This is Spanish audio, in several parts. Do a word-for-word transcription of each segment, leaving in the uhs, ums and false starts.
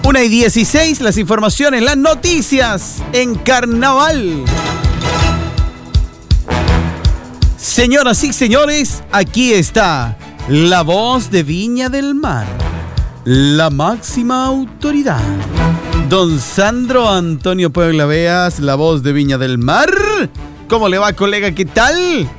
una y dieciséis, las informaciones, las noticias en Carnaval. Señoras y señores, aquí está la voz de Viña del Mar, la máxima autoridad, don Sandro Antonio Puebla Veas, la voz de Viña del Mar. ¿Cómo le va, colega? ¿Qué tal?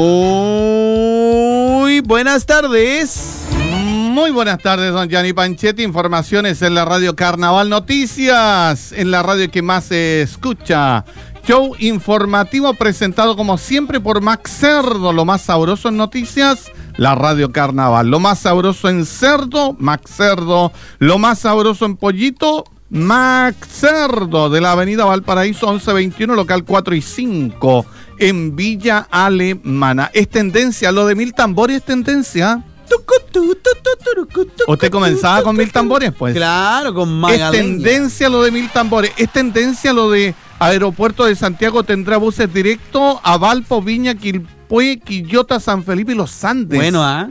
Muy buenas tardes. Muy buenas tardes, don Gianni Panchetti. Informaciones en la radio Carnaval, noticias en la radio que más se escucha. Show informativo presentado como siempre por Max Cerdo. Lo más sabroso en noticias, la radio Carnaval. Lo más sabroso en cerdo, Max Cerdo. Lo más sabroso en pollito, Max Cerdo. De la avenida Valparaíso once veintiuno, local cuatro y cinco, en Villa Alemana. Es tendencia, lo de mil tambores es tendencia. ¿Usted comenzaba con mil tambores? Pues claro, con Magaleña. Es tendencia lo de mil tambores. Es tendencia lo de Aeropuerto de Santiago tendrá buses directos a Valpo, Viña, Quilpué, Quillota, San Felipe y Los Andes. Bueno, ¿ah?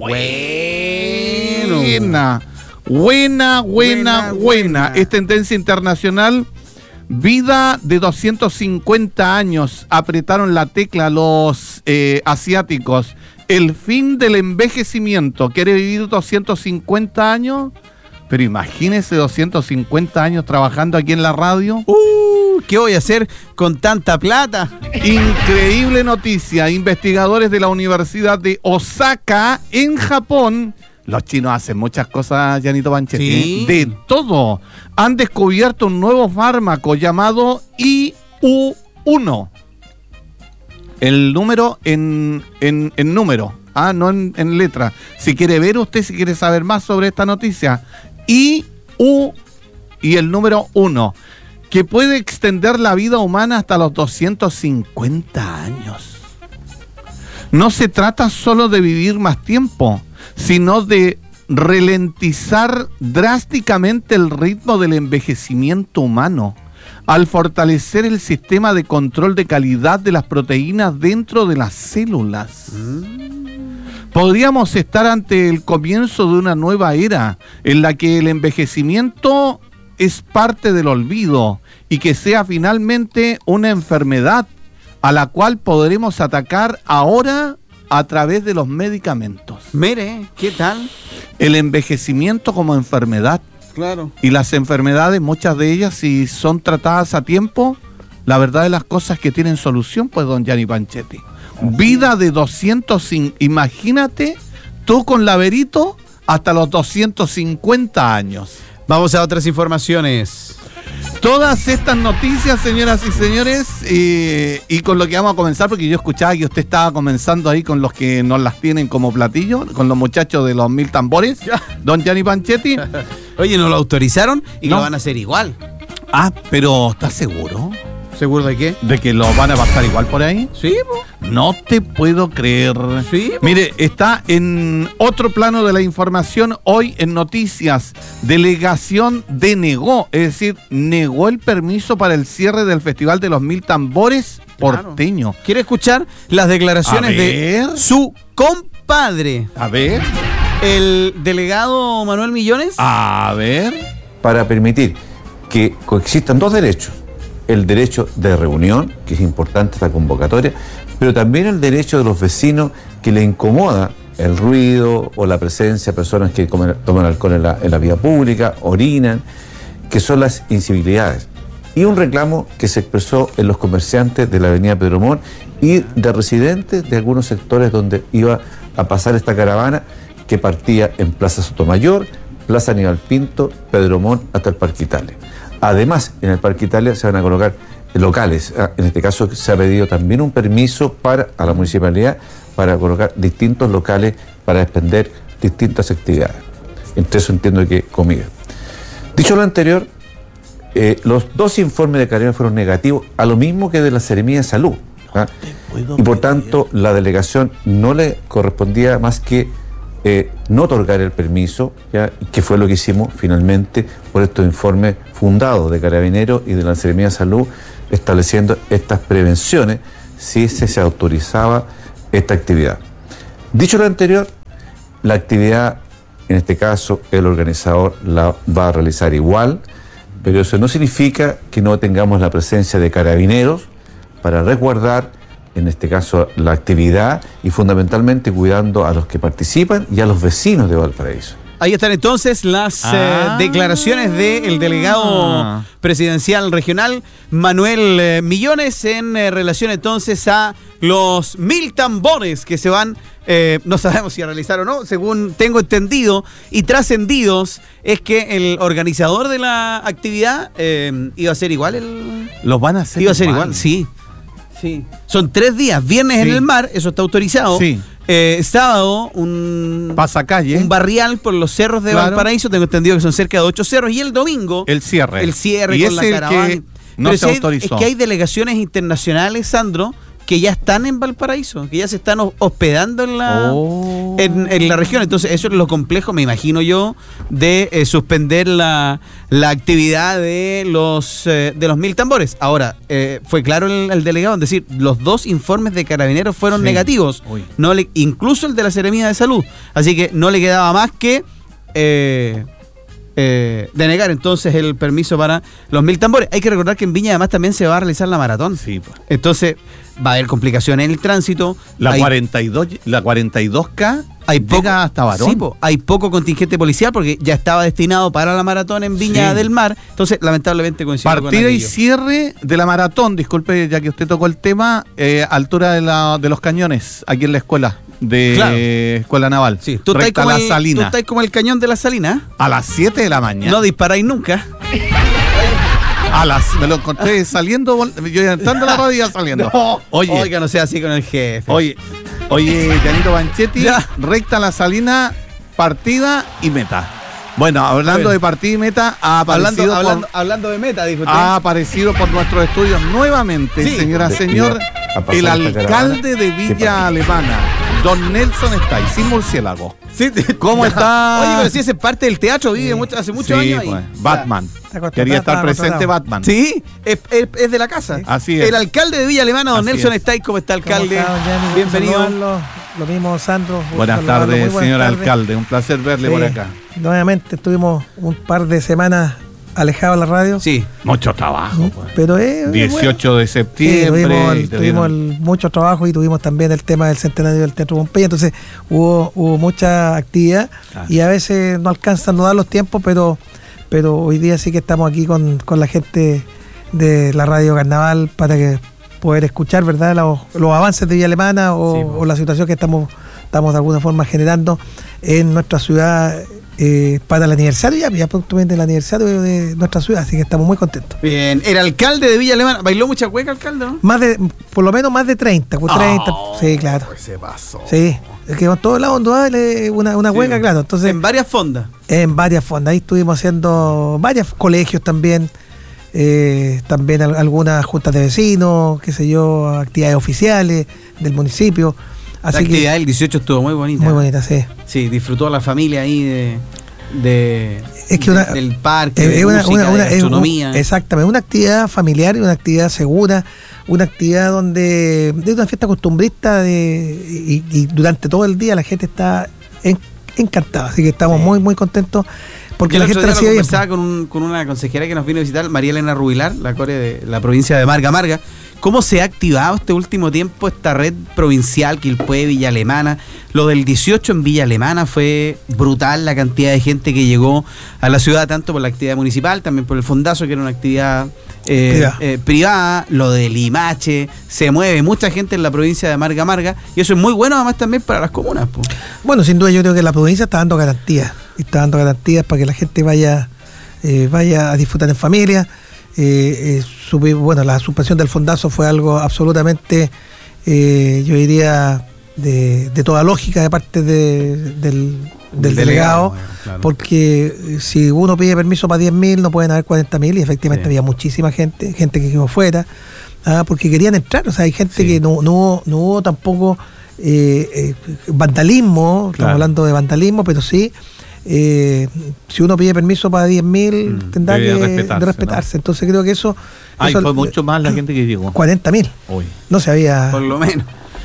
¿eh? Buena. Buena, buena, buena, buena. Es tendencia internacional. Vida de doscientos cincuenta años. Apretaron la tecla los eh, asiáticos. El fin del envejecimiento. ¿Quiere vivir doscientos cincuenta años? Pero imagínese doscientos cincuenta años trabajando aquí en la radio. Uh, ¿Qué voy a hacer con tanta plata? Increíble noticia. Investigadores de la Universidad de Osaka, en Japón. Los chinos hacen muchas cosas, Gianito Panchetti. ¿Sí? De todo. Han descubierto un nuevo fármaco llamado I U uno. El número en, en, en número, ah, no en, en letra. Si quiere ver usted, si quiere saber más sobre esta noticia, I U y el número uno, que puede extender la vida humana hasta los doscientos cincuenta años. No se trata solo de vivir más tiempo, sino de ralentizar drásticamente el ritmo del envejecimiento humano, al fortalecer el sistema de control de calidad de las proteínas dentro de las células. Mm. Podríamos estar ante el comienzo de una nueva era en la que el envejecimiento es parte del olvido y que sea finalmente una enfermedad a la cual podremos atacar ahora a través de los medicamentos. Mire, ¿qué tal? El envejecimiento como enfermedad. Claro. Y las enfermedades, muchas de ellas, si son tratadas a tiempo, la verdad de las cosas que tienen solución, pues, don Gianni Panchetti. Vida de doscientos, imagínate, tú con Laberito hasta los doscientos cincuenta años. Vamos a otras informaciones. Todas estas noticias, señoras y señores, eh, y con lo que vamos a comenzar, porque yo escuchaba que usted estaba comenzando ahí con los que nos las tienen como platillo, con los muchachos de los mil tambores, don Gianni Panchetti. Oye, ¿no lo autorizaron? Y no. Lo van a hacer igual. Ah, pero ¿estás seguro? ¿Seguro de qué? ¿De que lo van a pasar igual por ahí? Sí, po. No te puedo creer. Sí, po. Mire, está en otro plano de la información hoy en noticias. Delegación denegó, es decir, negó el permiso para el cierre del Festival de los Mil Tambores porteño. Claro. ¿Quiere escuchar las declaraciones de su compadre? A ver. El delegado Manuel Millones. A ver. Para permitir que coexistan dos derechos. El derecho de reunión, que es importante esta convocatoria, pero también el derecho de los vecinos que les incomoda el ruido o la presencia de personas que comen, toman alcohol en la, en la vía pública, orinan, que son las incivilidades. Y un reclamo que se expresó en los comerciantes de la avenida Pedro Montt y de residentes de algunos sectores donde iba a pasar esta caravana que partía en Plaza Sotomayor, Plaza Aníbal Pinto, Pedro Montt hasta el Parque Italia. Además, en el Parque Italia se van a colocar locales. En este caso se ha pedido también un permiso para a la municipalidad para colocar distintos locales para expender distintas actividades. Entre eso entiendo que comida. Dicho lo anterior, eh, los dos informes de Carabineros fueron negativos, a lo mismo que de la Seremía de Salud. ¿ah? Y por tanto, la delegación no le correspondía más que Eh, no otorgar el permiso, ¿ya? Que fue lo que hicimos finalmente por estos informes fundados de Carabineros y de la Seremía de Salud, estableciendo estas prevenciones si se, se autorizaba esta actividad. Dicho lo anterior, la actividad en este caso el organizador la va a realizar igual, pero eso no significa que no tengamos la presencia de carabineros para resguardar, en este caso, la actividad y fundamentalmente cuidando a los que participan y a los vecinos de Valparaíso. Ahí están entonces las Ah. eh, declaraciones del delegado presidencial regional, Manuel eh, Millones, en eh, relación entonces a los mil tambores que se van, eh, no sabemos si a realizar o no, según tengo entendido y trascendidos, es que el organizador de la actividad eh, iba a ser igual el... Los van a hacer Iba a ser igual, sí. Sí. Son tres días, viernes Sí. en el mar, eso está autorizado. Sí. Eh, sábado, un, Pasacalle. un barrial por los cerros de Claro. Valparaíso, tengo entendido que son cerca de ocho cerros, y el domingo, El cierre. el cierre y con la ese el caravana. que no Pero se si hay- autorizó. es que hay delegaciones internacionales, Sandro, que ya están en Valparaíso, que ya se están ho- hospedando en la, Oh. en, en la región. Entonces, eso es lo complejo, me imagino yo, de eh, suspender la, la actividad de los eh, de los mil tambores. Ahora, eh, fue claro el, el delegado en decir, los dos informes de carabineros fueron Sí. negativos, Uy. no le, incluso el de la Seremía de Salud. Así que no le quedaba más que eh, eh, denegar entonces el permiso para los mil tambores. Hay que recordar que en Viña además también se va a realizar la maratón. Sí, pues. Entonces va a haber complicaciones en el tránsito. La, hay, cuarenta y dos, la cuarenta y dos K hay llega poco, hasta Barón. sí, po, hay poco contingente policial porque ya estaba destinado para la maratón en Viña Sí. del Mar. Entonces, lamentablemente coincidió con Partida y aquello. cierre de la maratón, disculpe ya que usted tocó el tema, eh, altura de, la, de los cañones, aquí en la escuela, de Claro. Escuela Naval. Sí, tú estás, recta como La el, tú Salina. estás como el cañón de la Salina. ¿eh? A las siete de la mañana. No disparáis nunca. A las, me lo encontré saliendo, vol- yo ya entrando a la radio y ya saliendo. Oye, Oiga, no sea así con el jefe. oye, oye, Janito Banchetti, Ya. recta La Salina, partida y meta. Bueno, hablando Oye. de partida y meta, ha aparecido, hablando, por, hablando, hablando de meta, dijo usted. ha aparecido por nuestros estudios nuevamente, Sí. señora, De- señor, iba a pasar el esta alcalde caravana. de ¿Qué Villa pasa? Alemana, don Nelson Stay, sin murciélago. Sí, te- ¿Cómo está? Oye, pero si ese es parte del teatro, vive mucho- hace muchos Sí, años ahí. pues, Batman. acostumbrado, Quería estar estaba presente acostumbrado. Batman. Sí, es, es- es de la casa. Así es. El alcalde de Villa Alemana, don Así Nelson es. Stay, ¿cómo está, ¿Cómo alcalde? está, don Gianni? Gusto Bienvenido. saludarlo. Lo mismo, Sandro. Gusto Buenas saludarlo. Muy tardes, buenas señor tardes. alcalde. Un placer verle Sí, por acá. Nuevamente estuvimos un par de semanas alejados de la radio. Sí. Mucho trabajo. pues. Pero es. dieciocho de Sí, septiembre. tuvimos, y el- te tuvimos dieron- el- mucho trabajo y tuvimos también el tema del centenario del Teatro Pompeya, entonces hubo, hubo mucha actividad Claro. y a veces no alcanzan a dar los tiempos, pero, pero hoy día sí que estamos aquí con, con la gente de la Radio Carnaval para que poder escuchar, ¿verdad?, los, los avances de Villa Alemana o, Sí, po. o la situación que estamos, estamos de alguna forma generando en nuestra ciudad eh, para el aniversario, ya, ya prontamente el aniversario de nuestra ciudad, así que estamos muy contentos. Bien, el alcalde de Villa Alemana, ¿bailó mucha cueca, alcalde, no? Más de, por lo menos más de treinta, pues treinta, Oh, sí, claro. Se pasó. Sí, es que con todos lados indudable una, una Sí. huelga, claro. Entonces, En varias fondas. en varias fondas, ahí estuvimos haciendo varios colegios también, eh, también al- algunas juntas de vecinos, qué sé yo, actividades oficiales del municipio. La Así actividad que del dieciocho estuvo muy bonita. muy bonita, sí. Sí, disfrutó la familia ahí de, de Es que una- de- del parque, Es de una- música, una- una- de es un- gastronomía. exactamente, una actividad familiar y una actividad segura, una actividad donde es una fiesta costumbrista de, y, y durante todo el día la gente está en- encantada, así que estamos Sí. muy muy contentos porque Yo la el otro gente día lo recibe bien. conversaba con, un- con una consejera que nos vino a visitar, María Elena Rubilar, la core de la provincia de Marga Marga. ¿Cómo se ha activado este último tiempo esta red provincial, Quilpué, Villa Alemana? Lo del dieciocho en Villa Alemana fue brutal, la cantidad de gente que llegó a la ciudad, tanto por la actividad municipal, también por el Fondazo, que era una actividad eh, Privada. eh, privada. Lo de Limache, se mueve mucha gente en la provincia de Marga Marga, y eso es muy bueno además también para las comunas, po. Bueno, sin duda yo creo que la provincia está dando garantías, está dando garantías para que la gente vaya eh, vaya a disfrutar en familia. Eh, eh, subi- bueno, la suspensión del Fondazo fue algo absolutamente, eh, yo diría, de, de toda lógica de parte de- del, del Del delegado, delegado, claro. porque eh, si uno pide permiso para diez mil, no pueden haber cuarenta mil, y efectivamente Sí. había muchísima gente, gente que quedó fuera, ah, porque querían entrar, o sea, hay gente Sí. que no, no, hubo- no hubo tampoco eh, eh, vandalismo, estamos Claro. hablando de vandalismo, pero sí, eh, si uno pide permiso para diez mil, Mm, tendrá que debe de respetarse. respetarse, Entonces creo que eso, Ay, eso- fue mucho más la gente que llegó. cuarenta mil, Hoy. no se había... Por lo menos.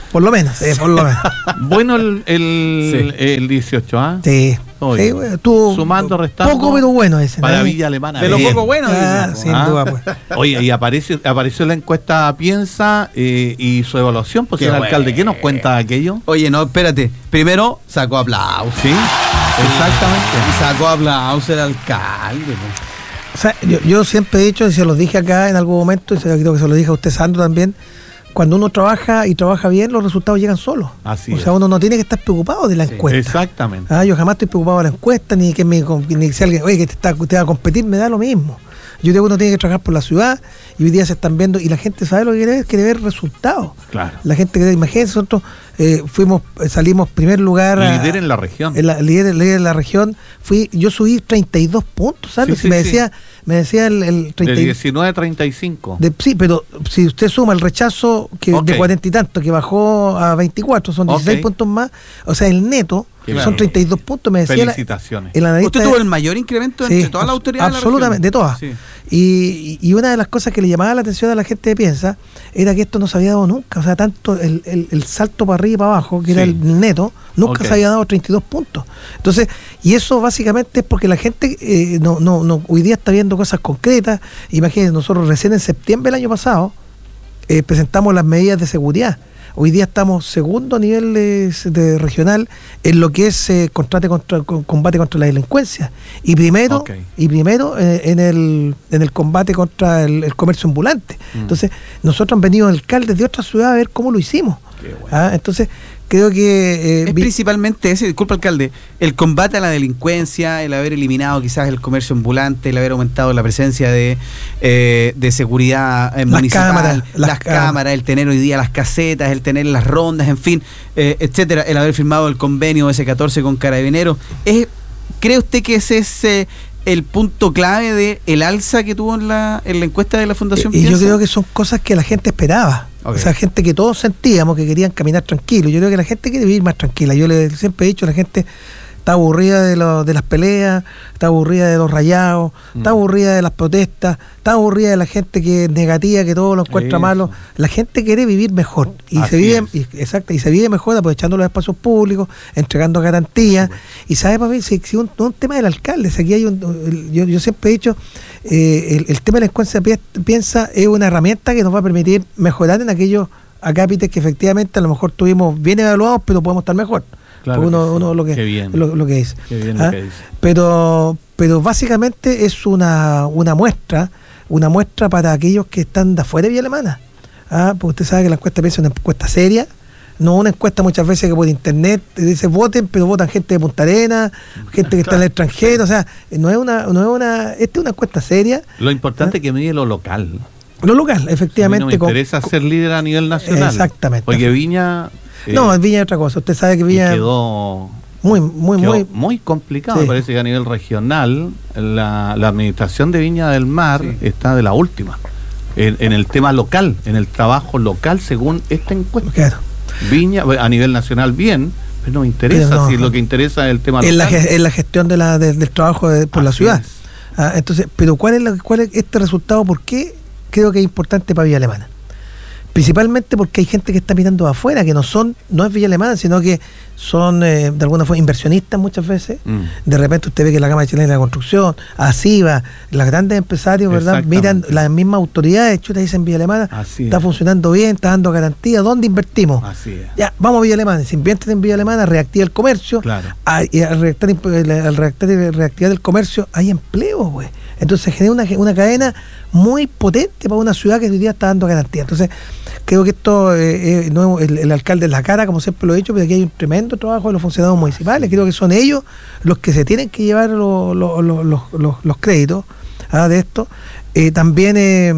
Por lo menos, eh, por lo menos. Bueno el, el, Sí. el dieciocho, ¿ah? Sí. Oye, Sí, bueno, tuvo sumando, restando. poco pero bueno ese. Para ¿no? Villa Alemana. De lo bien. poco bueno, Ah, dice. sin Ah. duda, pues. Oye, y apareció, apareció la encuesta Piensa eh, y su evaluación, pues Qué señor bueno. alcalde, ¿qué nos cuenta aquello? Oye, no, espérate. Primero sacó aplausos. Sí, exactamente. Y sacó aplausos el alcalde. po. O sea, yo, yo siempre he dicho, y se los dije acá en algún momento, y se- creo que se lo dije a usted, Sandro, también, cuando uno trabaja y trabaja bien, los resultados llegan solos. Así o es. sea, uno no tiene que estar preocupado de la Sí, encuesta. Exactamente. Ah, yo jamás estoy preocupado de la encuesta, ni que me ni si alguien, oye, que te, está, te va a competir, me da lo mismo. Yo digo que uno tiene que trabajar por la ciudad, y hoy día se están viendo, y la gente sabe lo que quiere ver, quiere ver resultados. Claro. La gente quiere, imagínense, nosotros eh, fuimos, eh, salimos primer lugar a- Líder en la región. en la, líder, líder en la región, fui, yo subí treinta y dos puntos, ¿sabes? Sí, Si sí, me sí. decía, me decía el, el De treinta y- diecinueve a treinta y cinco. de- sí, pero si usted suma el rechazo que Ok. de cuarenta y tanto, que bajó a veinticuatro, son dieciséis Ok. puntos más, o sea, el neto Qué son bien. treinta y dos puntos, me decía la- Felicitaciones. el analista. Usted tuvo el mayor incremento Sí, entre todas las abs- autoridades absolutamente, de la región. de todas. Sí. Y, y una de las cosas que le llamaba la atención a la gente de Piensa era que esto no se había dado nunca, o sea, tanto el, el- el salto para arriba y para abajo, que era Sí. el neto, nunca Ok. se había dado treinta y dos puntos. Entonces, y eso básicamente es porque la gente eh, no, no, no, hoy día está viendo cosas concretas. Imagínense, nosotros recién en septiembre del año pasado eh, presentamos las medidas de seguridad. Hoy día estamos segundo a nivel eh, de regional en lo que es eh, combate, contra, con- combate contra la delincuencia. Y primero, Ok. y primero eh, en, el, en el combate contra el, el comercio ambulante. Mm. Entonces, nosotros han venido alcaldes de otras ciudades a ver cómo lo hicimos. Qué bueno. Ah, entonces, creo que... eh, Es vi- principalmente ese, disculpa alcalde, el combate a la delincuencia, el haber eliminado quizás el comercio ambulante, el haber aumentado la presencia de, eh, de seguridad eh, Las municipal, cámaras, las, las cámaras, cámaras. el tener hoy día las casetas, el tener las rondas, en fin, eh, etcétera, el haber firmado el convenio ese catorce con Carabineros. ¿Es, ¿Cree usted que ese es eh, el punto clave de el alza que tuvo en la, en la encuesta de la Fundación Y yo Piensa? creo que son cosas que la gente esperaba. Ok. O sea, gente que todos sentíamos que querían caminar tranquilo. Yo creo que la gente quiere vivir más tranquila. Yo le siempre he dicho, la gente está aburrida de, lo- de las peleas, está aburrida de los rayados, está Mm. aburrida de las protestas, está aburrida de la gente que es negativa, que todo lo encuentra Eso. malo. La gente quiere vivir mejor. Y Así se vive, es. y, exacto, y se vive mejor aprovechando los espacios públicos, entregando garantías. Y sabe, papi, si, si un, un tema del alcalde, si aquí hay un, el- yo, yo siempre he dicho, eh, el, el tema de la encuesta pi- piensa es una herramienta que nos va a permitir mejorar en aquellos acápites que efectivamente a lo mejor tuvimos bien evaluados, pero podemos estar mejor. Claro Porque que uno, sí. uno lo que Qué bien. lo, lo que dice. Qué bien ¿Ah? lo que dice. Pero, pero básicamente es una, una muestra, una muestra para aquellos que están de afuera de Villa Alemana. ¿Ah? Porque usted sabe que la encuesta piensa es una encuesta seria, no una encuesta muchas veces que por internet te dice voten, pero votan gente de Punta Arenas, gente que está en el extranjero, o sea, no es una, no es una, esta es una encuesta seria. Lo importante es que mide lo local. Lo local, A mí efectivamente. no me con- interesa ser líder a nivel nacional. Exactamente. Porque Viña eh, no, Viña es otra cosa. Usted sabe que y Viña quedó, muy, muy, quedó muy, muy complicado. Sí. Me parece que a nivel regional la, la administración de Viña del Mar Sí. está de la última. En, en el tema local, en el trabajo local, según esta encuesta. claro. Viña, bueno, a nivel nacional bien, pero no me interesa. Pero no. Si lo que interesa es el tema En la, local. ge- en la gestión de la, de- del trabajo de- por la Así ciudad. es. Ah, entonces, pero ¿cuál es, la, ¿cuál es este resultado? ¿Por qué creo que es importante para Villa Alemana? Principalmente porque hay gente que está mirando de afuera, que no son, no es Villa Alemana, sino que son eh, de alguna forma inversionistas muchas veces. Mm. De repente usted ve que la Cámara Chilena de la Construcción, ASIVA, los grandes empresarios, ¿verdad? Miran Exactamente. las mismas autoridades, chuta, dicen Villa Alemana, Así está es. funcionando bien, está dando garantía, ¿dónde invertimos? Así es. Ya, vamos a Villa Alemana, si invierten en Villa Alemana, reactiva el comercio, Claro. a- y al reactar, al reactar y reactivar el comercio hay empleo, güey. Entonces se genera una, una cadena muy potente para una ciudad que hoy día está dando garantía. Entonces, creo que esto eh, eh, no es el, el alcalde es la cara, como siempre lo he dicho, pero aquí hay un tremendo trabajo de los funcionarios municipales. Creo que son ellos los que se tienen que llevar lo- lo- lo- los, los- los créditos ah, de esto. Eh, también eh,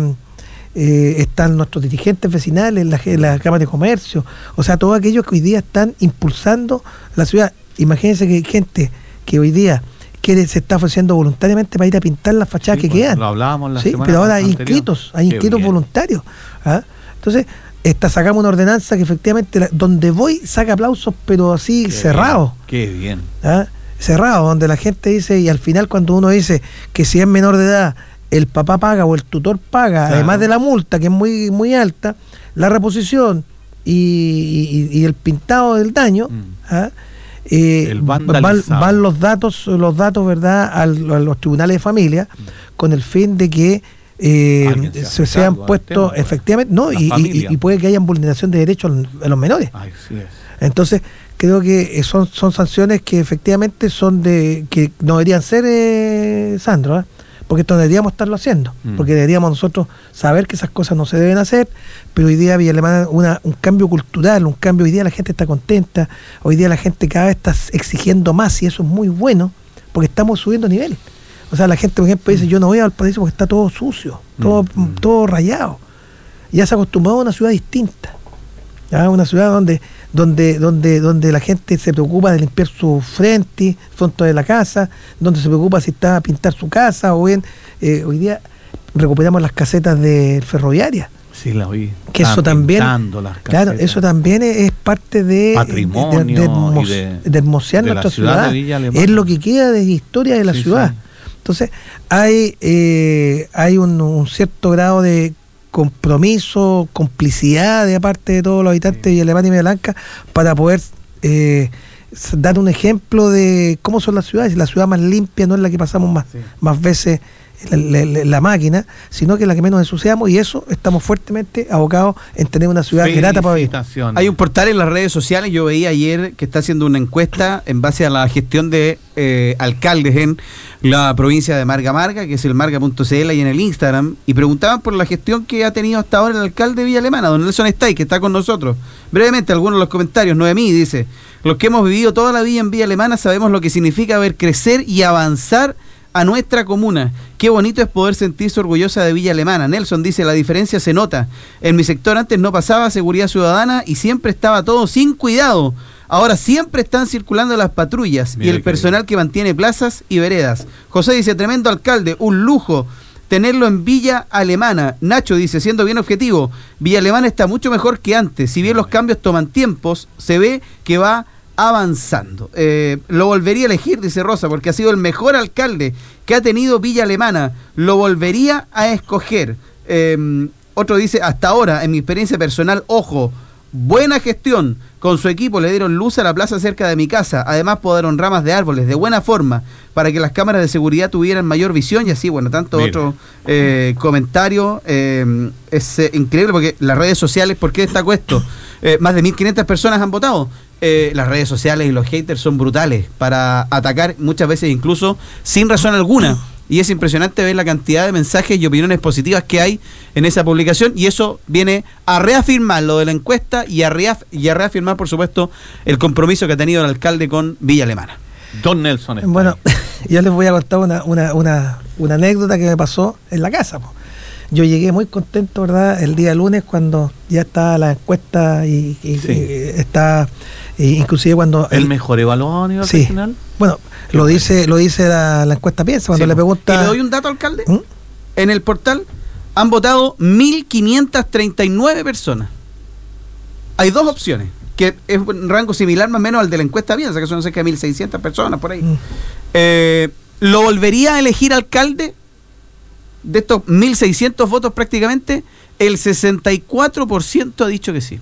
eh, están nuestros dirigentes vecinales, la, la Cámara de Comercio, o sea, todos aquellos que hoy día están impulsando la ciudad. Imagínense que hay gente que hoy día quiere, se está ofreciendo voluntariamente para ir a pintar las fachadas Sí, que pues, quedan. Lo hablábamos la Sí, semana pero ahora hay anterior. inscritos, hay Qué inscritos bien. voluntarios. ¿Ah? Entonces, esta, sacamos una ordenanza que efectivamente, la- donde voy, saca aplausos, pero así Qué cerrados. bien, Qué bien. ¿Ah? Cerrados, donde la gente dice, y al final cuando uno dice que si es menor de edad, el papá paga o el tutor paga, Claro. además de la multa, que es muy, muy alta, la reposición y, y, y el pintado del daño, mm. ¿ah? eh, el van, van los datos, los datos, ¿verdad?, Al, a los tribunales de familia, mm. con el fin de que eh, se sean puestos efectivamente, no, y, y, y puede que haya vulneración de derechos a los menores. Ay, sí es. Entonces, creo que son, son sanciones que efectivamente son de, que no deberían ser, eh, Sandro, ¿eh? Porque esto deberíamos estarlo haciendo, mm. porque deberíamos nosotros saber que esas cosas no se deben hacer, pero hoy día Villa Alemana, una, un cambio cultural, un cambio, hoy día la gente está contenta, hoy día la gente cada vez está exigiendo más y eso es muy bueno, porque estamos subiendo niveles. O sea, la gente, por ejemplo, dice, yo no voy a Valparaíso porque está todo sucio, todo, mm. todo rayado. Ya se ha acostumbrado a una ciudad distinta, ¿ya? Una ciudad donde donde donde donde la gente se preocupa de limpiar su frente, fondo de la casa, donde se preocupa si está a pintar su casa, o bien, eh, hoy día recuperamos las casetas de ferroviarias. Sí, la oí. Que eso también, claro, eso también es parte de patrimonio, de, de, de, de, de hermosear de nuestra ciudad, ciudad. Es lo que queda de historia de la sí, ciudad. Sí. Entonces, hay eh, hay un, un cierto grado de compromiso, complicidad de parte de todos los habitantes sí. de Villa Alemana y Media Blanca para poder eh, dar un ejemplo de cómo son las ciudades. La ciudad más limpia no es la que pasamos más, sí. más veces la, la, la máquina, sino que es la que menos ensuciamos, y eso estamos fuertemente abocados en tener una ciudad grata para vivir. Hay un portal en las redes sociales, yo veía ayer que está haciendo una encuesta en base a la gestión de eh, alcaldes en la provincia de Marga Marga, que es el marga punto c l, y en el Instagram, y preguntaban por la gestión que ha tenido hasta ahora el alcalde de Villa Alemana, don Nelson Stay, que está con nosotros. Brevemente, algunos de los comentarios. Noemí dice: los que hemos vivido toda la vida en Villa Alemana sabemos lo que significa ver crecer y avanzar a nuestra comuna. Qué bonito es poder sentirse orgullosa de Villa Alemana. Nelson dice: la diferencia se nota. En mi sector antes no pasaba seguridad ciudadana y siempre estaba todo sin cuidado. Ahora siempre están circulando las patrullas. Mira, y el personal que mantiene plazas y veredas. José dice: tremendo alcalde, un lujo tenerlo en Villa Alemana. Nacho dice, siendo bien objetivo, Villa Alemana está mucho mejor que antes. Si bien los cambios toman tiempos, se ve que va avanzando. Eh, lo volvería a elegir, dice Rosa, porque ha sido el mejor alcalde que ha tenido Villa Alemana. Lo volvería a escoger. Eh, otro dice, hasta ahora, en mi experiencia personal, ojo, buena gestión. Con su equipo le dieron luz a la plaza cerca de mi casa. Además podaron ramas de árboles de buena forma para que las cámaras de seguridad tuvieran mayor visión, y así, bueno, tanto Mira. otro eh, comentario. Eh, es eh, increíble porque las redes sociales, ¿por qué destaco esto? Eh, más de mil quinientas personas han votado. Eh, las redes sociales y los haters son brutales para atacar, muchas veces incluso sin razón alguna. Y es impresionante ver la cantidad de mensajes y opiniones positivas que hay en esa publicación, y eso viene a reafirmar lo de la encuesta y a, reaf- y a reafirmar, por supuesto, el compromiso que ha tenido el alcalde con Villa Alemana. Don Nelson. Bueno, yo les voy a contar una, una, una, una anécdota que me pasó en la casa. Po. Yo llegué muy contento, ¿verdad?, el día lunes cuando ya está la encuesta y, y, sí. y está, y inclusive cuando... ¿El, el mejor evaluado a nivel sí. regional? Bueno, Qué lo bueno. dice lo dice la, la encuesta Piensa, cuando sí, le pregunta... ¿Y le doy un dato, alcalde? ¿Mm? En el portal han votado mil quinientas treinta y nueve personas. Hay dos opciones, que es un rango similar más o menos al de la encuesta Piensa, que son cerca de mil seiscientas personas por ahí. Mm. Eh, ¿Lo volvería a elegir alcalde? De estos mil seiscientos votos prácticamente, el sesenta y cuatro por ciento ha dicho que sí.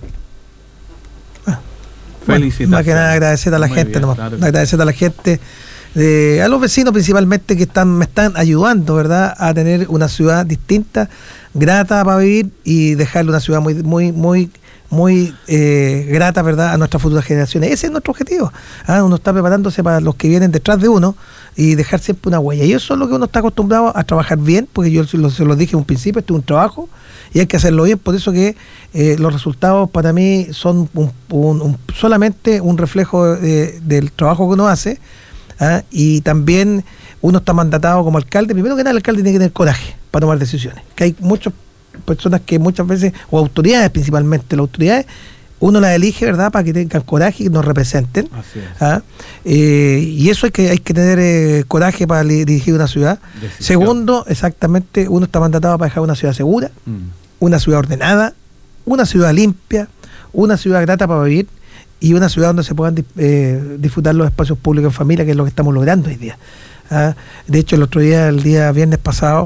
Ah, Felicitaciones. Más que nada agradecer a la Muy gente, bien, nomás, claro. agradecer a la gente, eh, a los vecinos principalmente que están me están ayudando, ¿verdad?, a tener una ciudad distinta, grata para vivir, y dejarle una ciudad muy muy muy muy eh, grata, ¿verdad?, a nuestras futuras generaciones. Ese es nuestro objetivo. ¿ah? Uno está preparándose para los que vienen detrás de uno y dejar siempre una huella. Y eso es lo que uno está acostumbrado a trabajar bien, porque yo se lo, se lo dije en un principio, esto es un trabajo y hay que hacerlo bien. Por eso que eh, los resultados para mí son un, un, un, solamente un reflejo de, del trabajo que uno hace. ¿ah? Y también uno está mandatado como alcalde. Primero que nada, el alcalde tiene que tener coraje para tomar decisiones. Que hay muchos personas que muchas veces, o autoridades principalmente, las autoridades, uno las elige, ¿verdad?, para que tengan coraje y que nos representen. Así es. ¿Ah? Eh, y eso hay que, hay que tener eh, coraje para li- dirigir una ciudad. Decisión. Segundo, exactamente, uno está mandatado para dejar una ciudad segura, mm. una ciudad ordenada, una ciudad limpia, una ciudad grata para vivir, y una ciudad donde se puedan eh, disfrutar los espacios públicos en familia, que es lo que estamos logrando hoy día. ¿Ah? De hecho, el otro día, el día viernes pasado,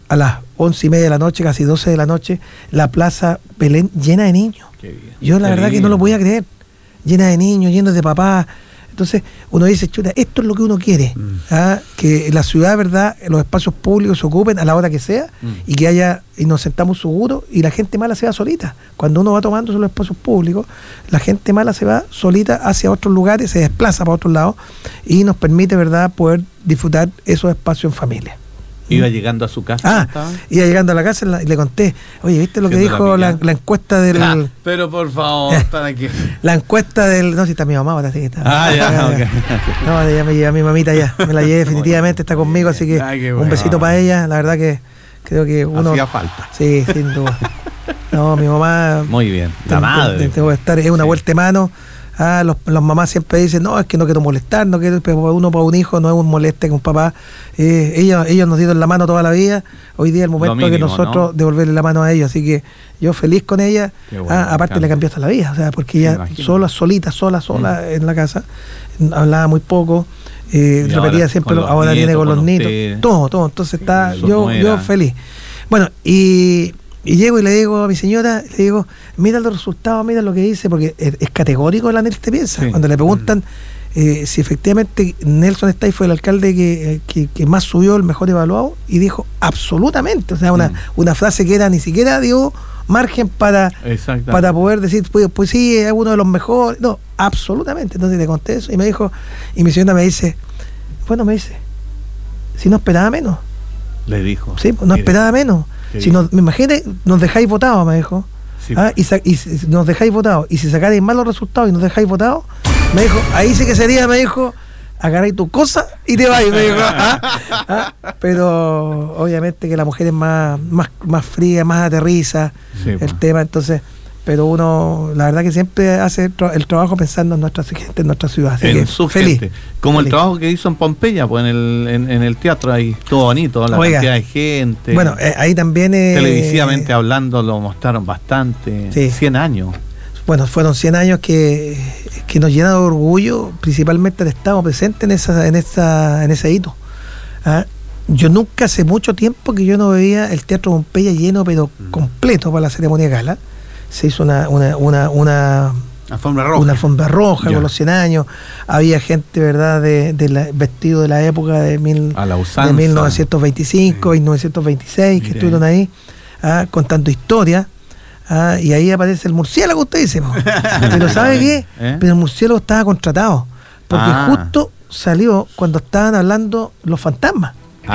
a las once y media de la noche, casi doce de la noche, la plaza Belén llena de niños. Qué bien. Yo la Qué verdad bien. que no lo podía creer. Llena de niños, llenos de papás. Entonces uno dice, chuta, esto es lo que uno quiere, Mm. ¿ah? Que la ciudad, ¿verdad?, los espacios públicos se ocupen a la hora que sea Mm. y que haya, y nos sentamos seguros y la gente mala se va solita. Cuando uno va tomando los espacios públicos, la gente mala se va solita hacia otros lugares, se desplaza para otros lados y nos permite, ¿verdad?, poder disfrutar esos espacios en familia. Iba llegando a su casa. Ah, ¿estaba? iba llegando a la casa y la- y le conté, oye, ¿viste lo que Haciendo dijo la la, pilla. la encuesta del... Ah, pero por favor, están aquí. La encuesta del... No, si está mi mamá, ahora sí que está. Ah, ya, ok. No, ya me llevé a mi mamita ya. Me la llevé definitivamente, está conmigo, así que Ay, qué un bueno. besito para ella. La verdad que creo que uno... Hacía falta. Sí, sin duda. No, mi mamá... Muy bien. La ten- madre. ten- Tengo que estar, es una Sí. vuelta de mano. Ah, los, los mamás siempre dicen, no, es que no quiero molestar, no quiero, pero uno para un hijo no es un moleste con un papá. Eh, ellos, ellos nos dieron la mano toda la vida. Hoy día es el momento Lo mínimo, que nosotros ¿no? devolverle la mano a ellos. Así que yo feliz con ella. Qué bueno, Ah, aparte me le encanta. cambió hasta la vida, o sea, porque Me ella imagino. sola, solita, sola, sola en la casa, hablaba muy poco, eh, Y repetía ahora siempre, con lo- los ahora tiene nietos, con los con nietos, ustedes. todo, todo. Entonces está Su yo, nuera. yo feliz. Bueno, y, y llego y le digo a mi señora, le digo, mira los resultados, mira lo que dice, porque es, es categórico la Nelson piensa. Sí. Cuando le preguntan eh, si efectivamente Nelson Stay fue el alcalde que, que, que más subió, el mejor evaluado, y dijo absolutamente, o sea, una, Mm. una frase que era ni siquiera dio margen para Exacto. para poder decir, pues, pues sí, es uno de los mejores. No, absolutamente. Entonces le conté eso y me dijo, y mi señora me dice, bueno, me dice, si no esperaba menos, Le dijo. sí, pues, no Mire, esperaba menos. ¿qué Si dijo? nos, me imagínate, nos dejáis votados, me dijo. Sí, Ah, y, sa- y si nos dejáis votados, y si sacáis malos resultados y nos dejáis votados, me dijo, ahí sí que sería, me dijo, agarráis tu cosa y te vais, me dijo. Ah, ah, pero obviamente que la mujer es más, más, más fría, más aterriza Sí, el pues. tema, entonces, pero uno, la verdad que siempre hace el, tra- el trabajo pensando en nuestra gente, en nuestra ciudad. Así que En su feliz. gente. Como el feliz. trabajo que hizo en Pompeya, pues en el, en, en el teatro ahí, todo bonito, la Oiga. cantidad de gente. Bueno, eh, ahí también... eh, televisivamente hablando lo mostraron bastante. Sí. cien años. Bueno, fueron cien años que, que nos llenan de orgullo, principalmente el Estado presente en esa, en esa, en ese hito. ¿Ah? Yo nunca, hace mucho tiempo que yo no veía el Teatro Pompeya lleno, pero completo para la ceremonia gala. Se hizo una, una, una, una, Alfombra roja. una alfombra roja Ya. con los cien años. Había gente, ¿verdad?, de, de la, vestido de la época de, mil, A la de usanza. mil novecientos veinticinco y mil novecientos veintiséis, que Mire. estuvieron ahí, ¿ah?, contando historia. Ah, y ahí aparece el murciélago, usted dice. po. Pero ¿sabe qué? ¿Eh? Pero el murciélago estaba contratado. Porque Ah. justo salió cuando estaban hablando los fantasmas.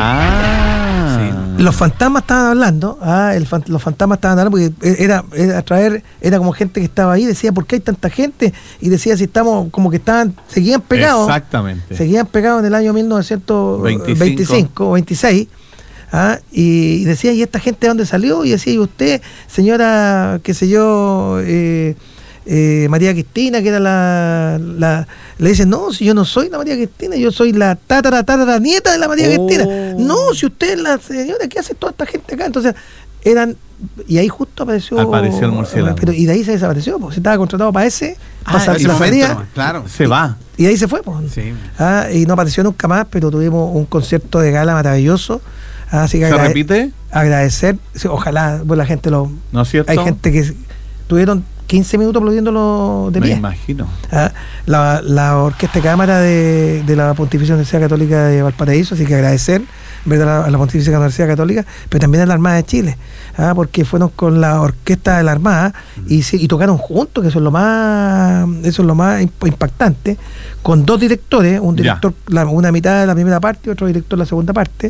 Ah. Los fantasmas estaban hablando, ah, el fan- los fantasmas estaban hablando porque era, era traer, era como gente que estaba ahí, decía, ¿por qué hay tanta gente? Y decía si estamos, como que estaban, seguían pegados. Exactamente. Seguían pegados en el año mil novecientos veinticinco o veintiséis. ¿Ah? Y, y decía, ¿y esta gente de dónde salió? Y decía, ¿y usted, señora, qué sé yo, eh, eh, María Cristina, que era la, la... Le dicen, no, si yo no soy la María Cristina, yo soy la tatara, tatara nieta de la María Oh. Cristina. No, si usted es la señora, ¿qué hace toda esta gente acá? Entonces, eran... Y ahí justo apareció... Apareció el murciélago. Pero, y de ahí se desapareció, porque estaba contratado para ese, Ah, para ese la momento feria, nomás, claro. Se va. y de ahí se fue. Pues. Sí. Ah, y no apareció nunca más, pero tuvimos un concierto de gala maravilloso. Ah, así que ¿Se agrade- repite? agradecer, sí, ojalá pues, la gente lo... ¿No es cierto? Hay gente que tuvieron quince minutos aplaudiéndolo de Me pie. imagino. Ah, la, la Orquesta de Cámara de, de la Pontificia Universidad Católica de Valparaíso, así que agradecer, ¿verdad?, a la Pontificia Universidad Católica, pero también a la Armada de Chile, ah, porque fueron con la orquesta de la Armada y, sí, y tocaron juntos, que eso es lo más eso es lo más imp- impactante, con dos directores, un Ya. director la, una mitad de la primera parte y otro director la segunda parte,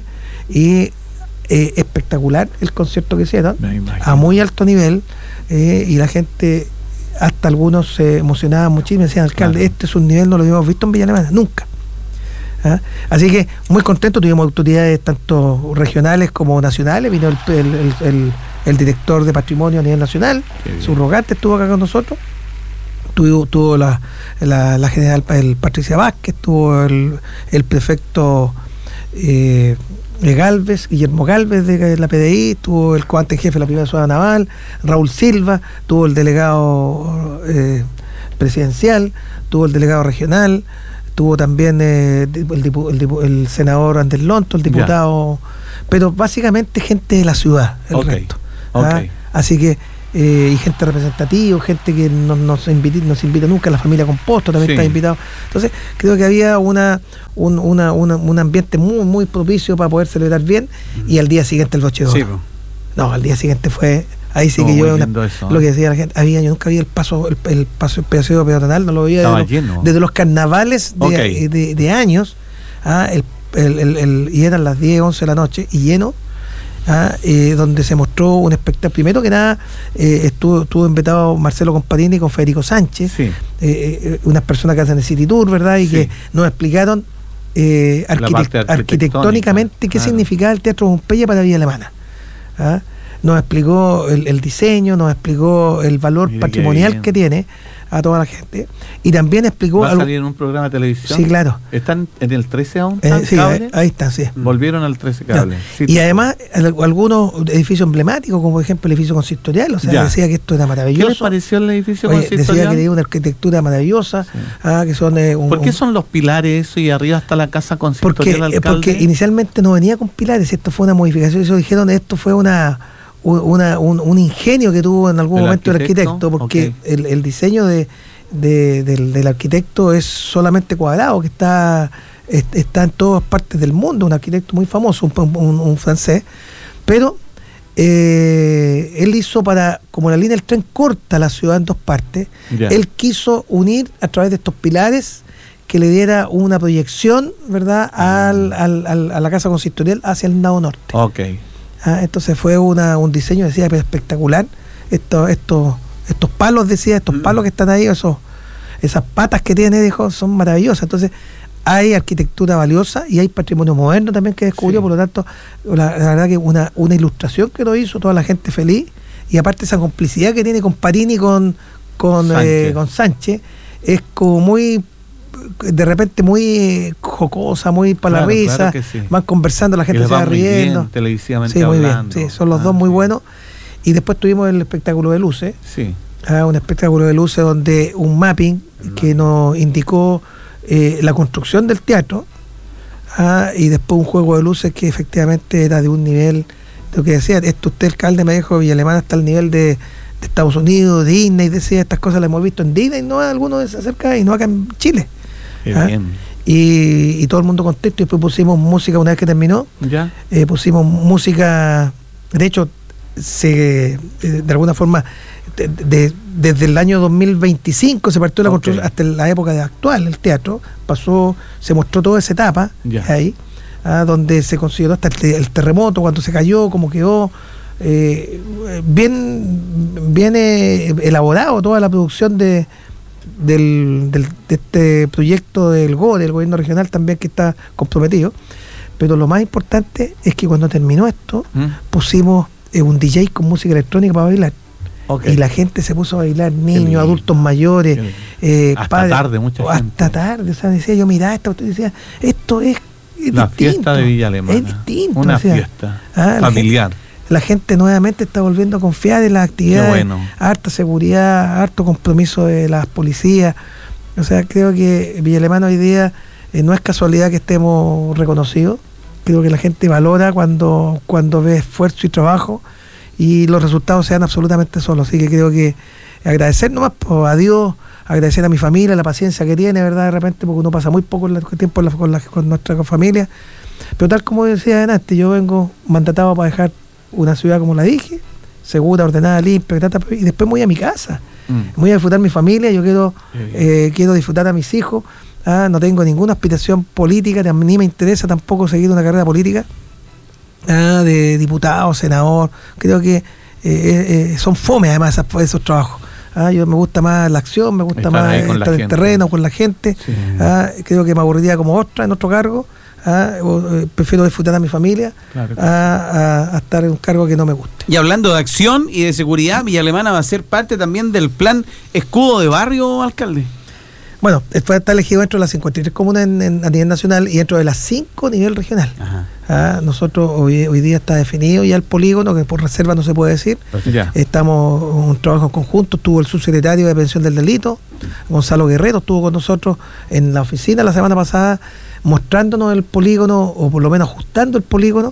y eh, espectacular el concierto que hicieron, Me imagino. a muy alto nivel, eh, y la gente, hasta algunos se emocionaban muchísimo, decían, alcalde, Claro. este es un nivel, no lo habíamos visto en Villa Alemana, nunca. ¿Ah? Así que muy contento, tuvimos autoridades tanto regionales como nacionales, vino el, el, el, el- el director de patrimonio a nivel nacional, Qué bien. subrogante estuvo acá con nosotros, tuvo, tuvo la, la, la general el Patricia Vázquez, tuvo el, el prefecto eh, de Galvez, Guillermo Galvez de la P D I, tuvo el comandante en jefe de la primera zona naval, Raúl Silva, tuvo el delegado eh, presidencial, tuvo el delegado regional, tuvo también eh, el, dipu- el, dipu- el senador Andrés Lonto, el diputado pero básicamente gente de la ciudad, el Ok, resto. ok. ¿Ah? Así que, eh, y gente representativa, gente que no nos invita, nos invita nunca, la familia Composto también Sí. está invitado. Entonces, creo que había una un, una, una, un ambiente muy muy propicio para poder celebrar bien, y al día siguiente el broche de oro. Sí, po. No, al día siguiente fue, ahí sí No, que yo, muy una- lindo eso, lo ¿eh? que decía la gente, había, yo nunca vi el paso, el, el paso, el paseo peatonal, no lo veía Estaba desde, lleno. los, desde los carnavales de, Ok. eh, de, de años, ah, el, el, el, el- y eran las diez, once de la noche, y lleno, ah, eh, donde se mostró un espectáculo. Primero que nada, eh, estuvo, estuvo invitado Marcelo Comparini con Federico Sánchez, Sí. eh, eh, unas personas que hacen el City Tour, ¿verdad? Y Sí. que nos explicaron eh, La arquitect- parte arquitectónica, arquitectónicamente qué claro. significaba el Teatro Pompeya para Villa Alemana. ¿Ah? Nos explicó el, el diseño, nos explicó el valor Mire qué patrimonial bien. que tiene a toda la gente, y también explicó ¿Va a algo- salir en un programa de televisión? sí, claro. ¿Están en el trece aún? Eh, ¿Están sí, cable? ahí, ahí está, sí. Volvieron al trece Ya. cable. Sí, Y te- además al- algunos edificios emblemáticos, como por ejemplo el edificio consistorial, o sea, Ya. decía que esto era ¿Qué les maravilloso. pareció el edificio Oye, decía consistorial? que tenía una arquitectura maravillosa, Sí. ah, que son eh, un, ¿Por qué un- son los pilares eso y arriba está la casa porque, consistorial eh, alcalde? porque inicialmente no venía con pilares, esto fue una modificación, eso dijeron, esto fue una u- una, un, un ingenio que tuvo en algún ¿El momento arquitecto? el arquitecto, porque Ok. el, el diseño de, de- del, del arquitecto es solamente cuadrado, que está, es- está en todas partes del mundo, un arquitecto muy famoso, un, un- un francés, pero eh, él hizo para, como la línea del tren corta la ciudad en dos partes, Ya. él quiso unir a través de estos pilares que le diera una proyección, ¿verdad?, al, al- al- a la casa consistorial hacia el lado norte. Ok. Ah, entonces fue una, un diseño, decía, espectacular. Estos, estos, estos palos, decía, estos palos que están ahí, esos, esas patas que tiene, dijo, son maravillosas. Entonces, hay arquitectura valiosa y hay patrimonio moderno también que descubrió, Sí. por lo tanto, la, la verdad que una, una ilustración que lo hizo, toda la gente feliz, y aparte esa complicidad que tiene con Parini, con, con, Sánchez. eh, con Sánchez, es como muy, de repente muy eh, jocosa, muy para Claro, la risa, claro que sí. van conversando, la Y gente les se va va muy riendo. bien, televisivamente Sí, muy bien. hablando. Sí, son los Ah, dos muy sí. buenos. Y después tuvimos el espectáculo de luces, Sí. ah, un espectáculo de luces donde un mapping que nos indicó eh, la construcción del teatro, ah, y después un juego de luces que efectivamente era de un nivel, de lo que decía, esto usted, alcalde, me dijo, Villa Alemana está al nivel de, de Estados Unidos, Disney, decía, estas cosas las hemos visto en Disney, no algunos se acerca y no acá en Chile. Qué Ah, bien. Y, y todo el mundo contento, y después pusimos música una vez que terminó. ¿Ya? Eh, pusimos música, de hecho, se, eh, de alguna forma, de- de- desde el año dos mil veinticinco se partió la Ok. construcción hasta la época de actual, el teatro, pasó, se mostró toda esa etapa Ya. ahí, ah, donde se consideró hasta el, te- el terremoto, cuando se cayó, cómo quedó, eh, bien, bien eh, elaborado toda la producción de, del, del- de este proyecto del G O R, del gobierno regional también, que está comprometido. Pero lo más importante es que cuando terminó esto, ¿Mm? pusimos eh, un D J con música electrónica para bailar. Ok. Y la gente se puso a bailar, niños, lindo. adultos mayores, Qué lindo. eh, Hasta padres. tarde, mucha hasta gente. tarde. O sea, decía yo, mira, esto, decía, esto es, es La distinto, fiesta de Villa Alemana. Es distinto. Una decía. fiesta Ah, la familiar. La gente nuevamente está volviendo a confiar en las actividades, bueno. harta seguridad, harto compromiso de las policías. O sea, creo que Villa Alemana hoy día eh, no es casualidad que estemos reconocidos. Creo que la gente valora cuando, cuando ve esfuerzo y trabajo, y los resultados se dan absolutamente solos. Así que creo que agradecer nomás pues, a Dios, agradecer a mi familia, la paciencia que tiene, ¿verdad? De repente, porque uno pasa muy poco tiempo en la- con, la- con nuestra familia. Pero tal como decía adelante, yo vengo mandatado para dejar una ciudad, como la dije, segura, ordenada, limpia, ta, ta, y después me voy a mi casa. Mm. Voy a disfrutar mi familia, yo quiero, Qué bien. eh, quiero disfrutar a mis hijos. Ah, no tengo ninguna aspiración política, ni me interesa tampoco seguir una carrera política, ah, de diputado, senador. Creo que eh, eh, son fome además esos, esos trabajos. Ah, yo me gusta más la acción, me gusta Estar más ahí con la estar en gente. terreno con la gente. Sí. Ah, creo que me aburriría como otra en otro cargo. Ah, o, eh, prefiero disfrutar a mi familia, Claro que a, a- a estar en un cargo que no me guste. Y hablando de acción y de seguridad, Villa Alemana va a ser parte también del plan Escudo de Barrio, alcalde. Bueno, fue está elegido dentro de las cincuenta y tres comunas en- en- a nivel nacional y dentro de las cinco a nivel regional. Ajá. Ah, nosotros hoy, hoy día está definido ya el polígono, que por reserva no se puede decir. Ya. Estamos en un trabajo en conjunto, estuvo el subsecretario de Prevención del Delito, Gonzalo Guerrero, estuvo con nosotros en la oficina la semana pasada mostrándonos el polígono, o por lo menos ajustando el polígono,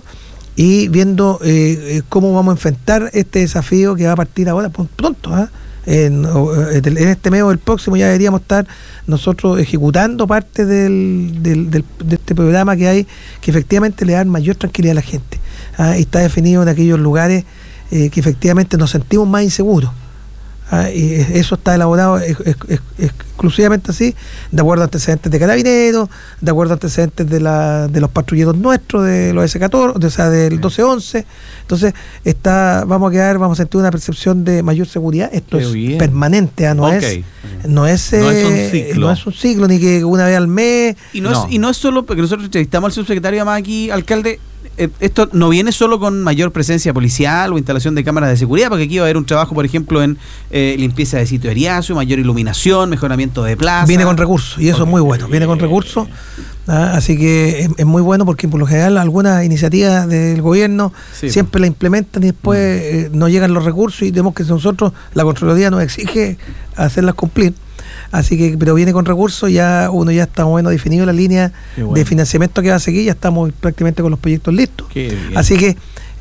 y viendo eh, eh, cómo vamos a enfrentar este desafío que va a partir ahora pronto, ¿eh? En, en este mes o el próximo ya deberíamos estar nosotros ejecutando parte del, del, del, de este programa que hay, que efectivamente le da mayor tranquilidad a la gente, ¿ah? Y está definido en aquellos lugares eh, que efectivamente nos sentimos más inseguros. Ah, y eso está elaborado es, es, es, exclusivamente así, de acuerdo a antecedentes de Carabineros, de acuerdo a antecedentes de la de los patrulleros nuestros, de los ese catorce, o sea, del doce once. Entonces, está, vamos a quedar, vamos a sentir una percepción de mayor seguridad. Esto Qué es bien. permanente, ¿ah? no, okay. es, no es no es un ciclo, no es un ciclo, ni que una vez al mes. Y no, no. Es, y no es solo porque nosotros entrevistamos al subsecretario además aquí, alcalde. Esto no viene solo con mayor presencia policial o instalación de cámaras de seguridad, porque aquí va a haber un trabajo, por ejemplo, en eh, limpieza de sitio de eriazo, mayor iluminación, mejoramiento de plaza. Viene con recursos, y eso okay. es muy bueno, viene con recursos, ¿ah? Así que es, es muy bueno porque por lo general algunas iniciativas del gobierno sí, siempre la implementan y después mm. eh, no llegan los recursos y tenemos que nosotros, la Contraloría nos exige hacerlas cumplir. Así que, pero viene con recursos, ya uno ya está bueno definido la línea bueno. de financiamiento que va a seguir, ya estamos prácticamente con los proyectos listos. Así que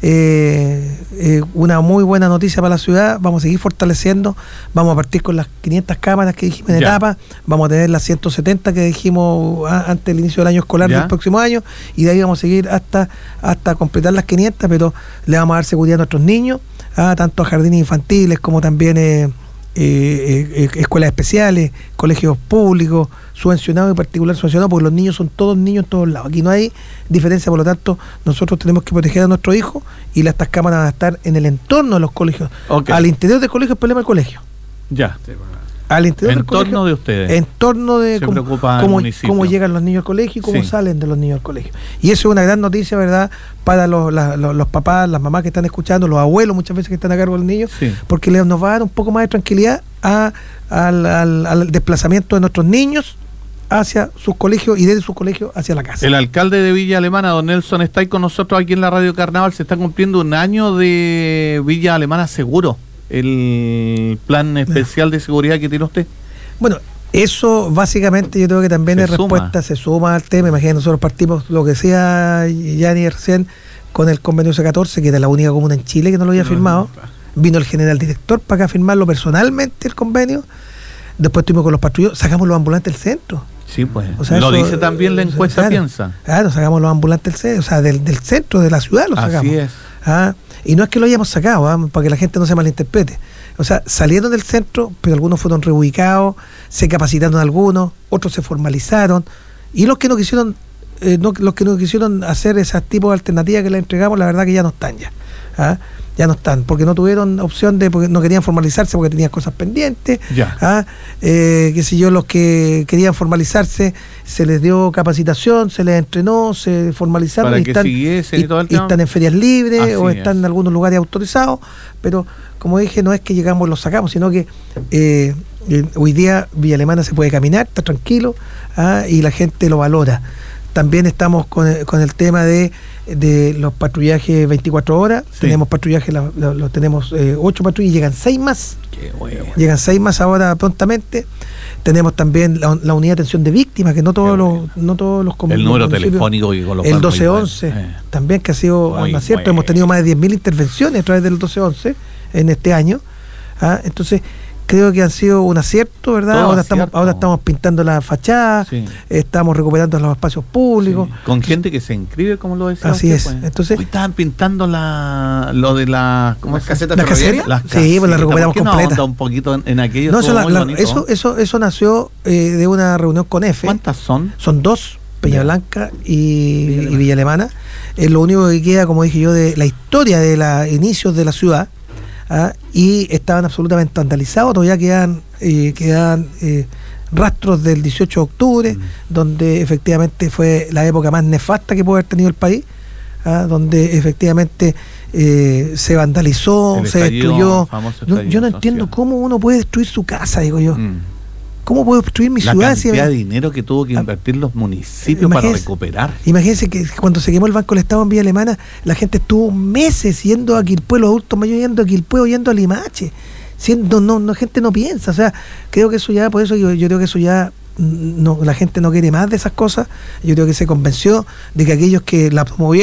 eh, eh, una muy buena noticia para la ciudad, vamos a seguir fortaleciendo, vamos a partir con las quinientas cámaras que dijimos en ya. etapa, vamos a tener las ciento setenta que dijimos a, antes del inicio del año escolar ya. del próximo año, y de ahí vamos a seguir hasta, hasta completar las quinientas, pero le vamos a dar seguridad a nuestros niños, a, tanto a jardines infantiles como también... Eh, Eh, eh, escuelas especiales, colegios públicos, subvencionados y particular subvencionados, porque los niños son todos niños en todos lados. Aquí no hay diferencia, por lo tanto, nosotros tenemos que proteger a nuestros hijos y estas cámaras van a estar en el entorno de los colegios. Okay. Al interior del colegio, el problema del colegio. Ya. Al interior en torno de ustedes. En torno de cómo, cómo, cómo llegan los niños al colegio y cómo sí. salen de los niños al colegio. Y eso es una gran noticia, ¿verdad? Para los, la, los, los papás, las mamás que están escuchando, los abuelos muchas veces que están a cargo de los niños, sí. porque les, nos va a dar un poco más de tranquilidad a, al, al, al desplazamiento de nuestros niños hacia sus colegios y desde sus colegios hacia la casa. El alcalde de Villa Alemana, don Nelson, está ahí con nosotros aquí en la Radio Carnaval. Se está cumpliendo un año de Villa Alemana Seguro, el plan especial de seguridad que tiene usted. Bueno, eso básicamente yo creo que también se es suma. respuesta, se suma al tema. Imagínate, nosotros partimos, lo que decía Yanni recién, con el convenio C catorce, que era la única comuna en Chile que no lo había no, firmado. No, no. Vino el general director para acá a firmarlo personalmente el convenio. Después estuvimos con los patrulleros, sacamos los ambulantes del centro. Sí, pues. O sea, lo eso, dice también la encuesta, claro, piensa. Claro, sacamos los ambulantes del centro, o sea, del, del centro de la ciudad los Así sacamos. Así es. Ah, y no es que lo hayamos sacado, ¿ah? Para que la gente no se malinterprete. O sea, salieron del centro, pero algunos fueron reubicados, se capacitaron algunos, otros se formalizaron, y los que no quisieron, eh, no, los que no quisieron hacer esas tipos de alternativas que les entregamos, la verdad que ya no están ya. ¿Ah? Ya no están, porque no tuvieron opción de, porque no querían formalizarse porque tenían cosas pendientes. Ya. ¿Ah? Eh, qué sé yo, los que querían formalizarse, se les dio capacitación, se les entrenó, se formalizaron Para y, que están, siguiesen y, y, todo el y están en ferias libres. Así o están es. en algunos lugares autorizados, pero como dije, no es que llegamos y los sacamos, sino que eh, eh, hoy día Villa Alemana se puede caminar, está tranquilo, ¿ah? Y la gente lo valora. También estamos con el, con el tema de, de los patrullajes veinticuatro horas. Sí. Tenemos patrullajes, los lo, lo tenemos eh, ocho patrullas y llegan seis más. Qué bueno. Llegan seis más ahora prontamente. Tenemos también la, la unidad de atención de víctimas, que no todos los no todos los El número telefónico que colocan. El doce once, bueno. eh. también, que ha sido un acierto. Bueno. Hemos tenido más de diez mil intervenciones a través del doce once en este año. ¿Ah? Entonces, creo que han sido un acierto, ¿verdad? Todo ahora acierto. estamos ahora estamos pintando la fachada, sí. estamos recuperando los espacios públicos. Sí. Con gente que se inscribe, como lo decía. Así es. Pues. Entonces, hoy estaban pintando la lo de la ¿cómo las casetas ferroviarias. Las sí, pues la recuperamos completa. No, un poquito en, en aquello. No, eso, la, la, eso, eso, eso nació eh, de una reunión con F. ¿Cuántas son? Son dos, Peña Blanca y Villa, y Villa Alemana. Es lo único que queda, como dije yo, de la historia de los inicios de la ciudad. ¿Ah? Y estaban absolutamente vandalizados, todavía quedan, eh, quedan eh, rastros del dieciocho de octubre, mm. donde efectivamente fue la época más nefasta que pudo haber tenido el país, ¿ah? Donde efectivamente eh, se vandalizó, el se destruyó. Yo, yo no entiendo cómo uno puede destruir su casa, digo yo. Mm. ¿Cómo puedo destruir mi la ciudad? La cantidad si de dinero que tuvo que invertir los municipios para recuperar. Imagínense que cuando se quemó el Banco del Estado en Villa Alemana, la gente estuvo meses yendo a Quilpué, los adultos mayores yendo a Quilpué, yendo a Limache. Siendo, no, no, gente no piensa. O sea, creo que eso ya, por eso yo, yo creo que eso ya, no, la gente no quiere más de esas cosas. Yo creo que se convenció de que aquellos que la promovieron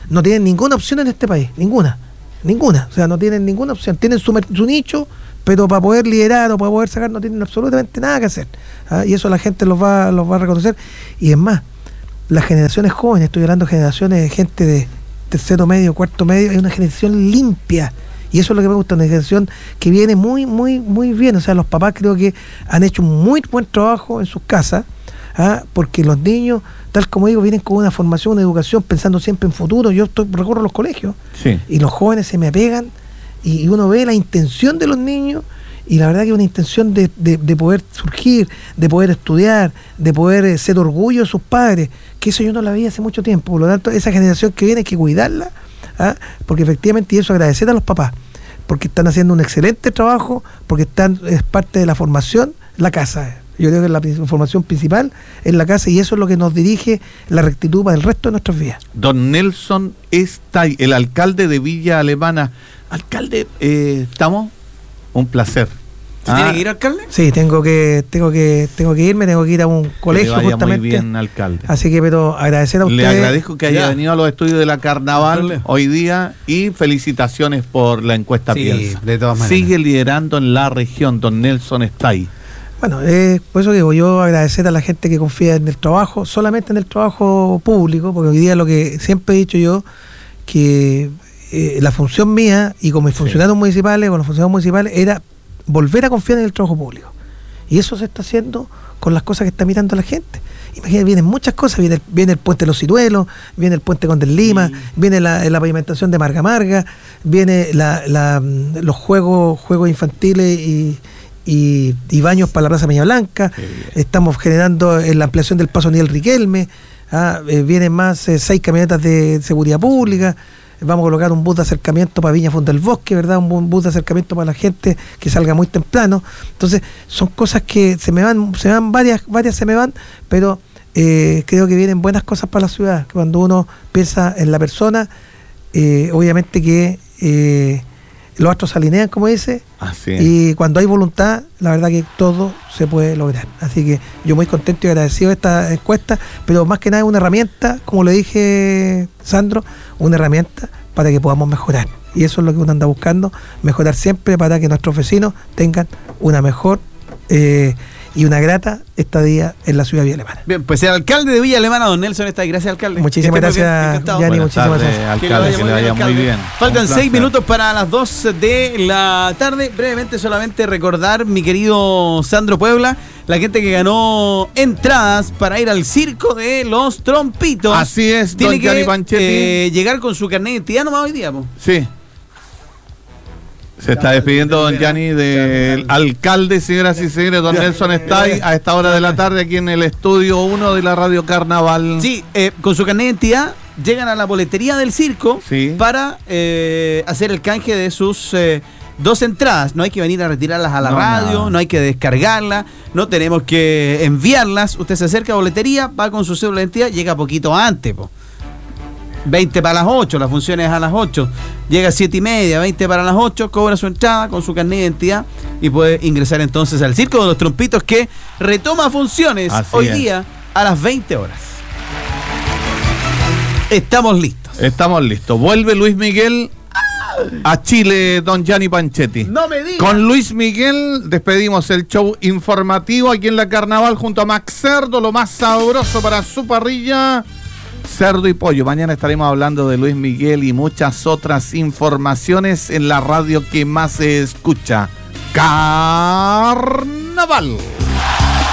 no tienen ninguna opción en este país, ninguna, ninguna, o sea, no tienen ninguna opción, tienen su, su nicho, pero para poder liderar o para poder sacar no tienen absolutamente nada que hacer, ¿ah? Y eso la gente los va, los va a reconocer, y es más, las generaciones jóvenes, estoy hablando de generaciones de gente de tercero medio, cuarto medio, es una generación limpia, y eso es lo que me gusta, una generación que viene muy, muy, muy bien, o sea, los papás creo que han hecho un muy buen trabajo en sus casas, ¿ah? Porque los niños, tal como digo, vienen con una formación, una educación, pensando siempre en futuro. Yo estoy, recorro los colegios, sí, y los jóvenes se me apegan, y, y uno ve la intención de los niños, y la verdad que es una intención de, de, de poder surgir, de poder estudiar, de poder eh, ser orgullo de sus padres, que eso yo no la vi hace mucho tiempo. Por lo tanto, esa generación que viene hay que cuidarla, ¿ah? Porque efectivamente, y eso agradecer a los papás, porque están haciendo un excelente trabajo, porque están, es parte de la formación, la casa. Yo creo que la formación principal es la casa, y eso es lo que nos dirige la rectitud para el resto de nuestras vidas. Don Nelson Stay, el alcalde de Villa Alemana. Alcalde, eh, ¿estamos? Un placer. ¿Ah? ¿Tiene que ir, alcalde? Sí, tengo que, tengo que, tengo que irme, tengo que ir a un colegio, que le vaya justamente. Muy bien, alcalde. Así que, pero agradecer a usted. Le agradezco que haya ya. venido a los estudios de la Carnaval hoy día, y felicitaciones por la encuesta sí, Piensa. De todas maneras. Sigue liderando en la región, don Nelson Stay. Bueno, eh, por eso digo, yo agradecer a la gente que confía en el trabajo, solamente en el trabajo público, porque hoy día lo que siempre he dicho yo, que eh, la función mía, y con mis funcionarios sí. municipales, con los funcionarios municipales, era volver a confiar en el trabajo público. Y eso se está haciendo con las cosas que está mirando la gente. Imagínate, vienen muchas cosas, viene el, viene el puente de los Ciruelos, viene el puente Conde Lima, sí. viene la, la pavimentación de Marga Marga, viene la, la, los juegos, juegos infantiles y Y, y baños para la Plaza Peña Blanca. Estamos generando en la ampliación del paso Niel Riquelme, ¿ah? eh, vienen más eh, seis camionetas de seguridad pública, vamos a colocar un bus de acercamiento para Viña Fondo del Bosque, ¿verdad? Un, un bus de acercamiento para la gente que salga muy temprano. Entonces son cosas que se me van, se me van varias, varias se me van, pero eh, creo que vienen buenas cosas para la ciudad, que cuando uno piensa en la persona, eh, obviamente que eh, los astros se alinean, como dice, y cuando hay voluntad, la verdad que todo se puede lograr. Así que yo muy contento y agradecido de esta encuesta, pero más que nada es una herramienta, como le dije, Sandro, una herramienta para que podamos mejorar. Y eso es lo que uno anda buscando, mejorar siempre para que nuestros vecinos tengan una mejor eh, y una grata estadía en la ciudad de Villa Alemana. Bien, pues el alcalde de Villa Alemana, don Nelson Stay. Gracias, alcalde. Muchísimas gracias, Yanni, muchísimas tardes, gracias. Alcalde, que, que le vaya muy bien. bien. Faltan seis minutos para las dos de la tarde. Brevemente, solamente recordar, mi querido Sandro Puebla, la gente que ganó entradas para ir al circo de los trompitos. Así es, tiene don que Gianni Panchetti. Eh, llegar con su carnet de identidad nomás hoy día, po. Sí. Se está despidiendo don Gianni del alcalde, señoras y señores, don Nelson Stay, a esta hora de la tarde aquí en el estudio uno de la Radio Carnaval. Sí, eh, con su carnet de identidad llegan a la boletería del circo sí. para eh, hacer el canje de sus eh, dos entradas. No hay que venir a retirarlas a la no, radio, no. no hay que descargarlas, no tenemos que enviarlas. Usted se acerca a boletería, va con su cédula de identidad, llega poquito antes, po. veinte para las ocho, la función es a las ocho, llega a siete y media, veinte para las ocho, cobra su entrada con su carnet de identidad y puede ingresar entonces al Circo de los Trompitos, que retoma funciones Así hoy es. día a las veinte horas. Estamos listos. Estamos listos. Vuelve Luis Miguel a Chile, don Gianni Panchetti. No me digas. Con Luis Miguel despedimos el show informativo aquí en la Carnaval junto a Max Cerdo, lo más sabroso para su parrilla. Cerdo y pollo. Mañana estaremos hablando de Luis Miguel y muchas otras informaciones en la radio que más se escucha. Carnaval.